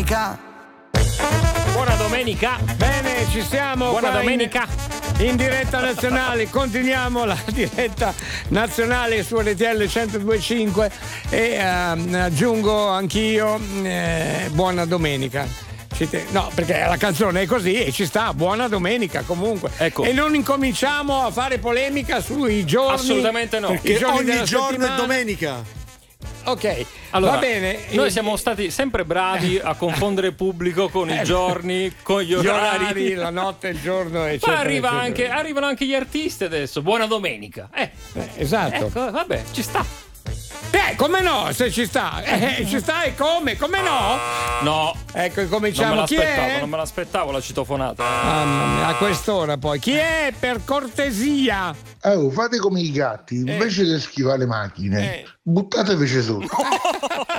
domenica. Buona domenica. Bene, ci siamo. Buona domenica. In diretta nazionale, continuiamo la diretta nazionale su RTL 102.5 e aggiungo anch'io buona domenica. No, perché la canzone è così e ci sta, buona domenica comunque. Ecco. E non incominciamo a fare polemica sui giorni. Assolutamente no. Perché ogni giorno è domenica. Ok, allora, va bene. Noi siamo stati sempre bravi a confondere il pubblico con i giorni, con gli orari. La notte, il giorno, eccetera. Ma eccetera. arrivano anche gli artisti adesso. Buona domenica. Esatto. Ecco, vabbè, ci sta. Come no? Se ci sta, ci sta e come? Come no? No. Ecco, cominciamo. Chi è? Non me l'aspettavo la citofonata. Mamma mia, a quest'ora poi. Chi è, per cortesia? Fate come i gatti, invece di schivare le macchine, buttateveci sotto.